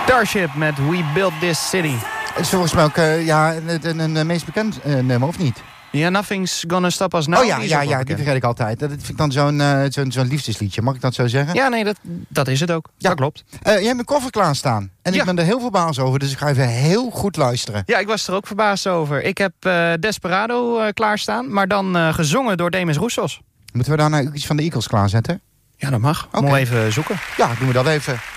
Starship met We Built This City. Het is volgens mij ook een meest bekend nummer, of niet? Ja, Nothing's Gonna Stop Us Now. Die vergeet ik altijd. Dat vind ik dan zo'n liefdesliedje. Mag ik dat zo zeggen? Ja, nee, dat is het ook. Ja. Dat klopt. Jij hebt mijn koffer klaarstaan. En ik ben er heel verbaasd over, dus ik ga even heel goed luisteren. Ja, ik was er ook verbaasd over. Ik heb Desperado klaarstaan, maar dan gezongen door Demis Roussos. Moeten we daar nou iets van de Eagles klaarzetten? Ja, dat mag. Okay. Moet even zoeken. Ja, doen we dat even.